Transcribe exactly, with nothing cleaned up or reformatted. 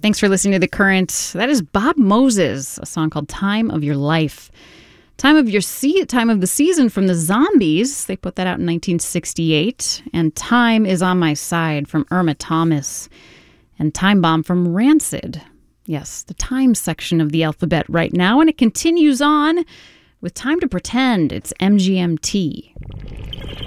Thanks for listening to The Current. That is Bob Moses, a song called Time of Your Life. Time of Your Se- Time of the Season from the Zombies. They put that out in nineteen sixty-eight. And Time is on My Side from Irma Thomas. And Time Bomb from Rancid. Yes, the time section of the alphabet right now. And it continues on with Time to Pretend. It's M G M T.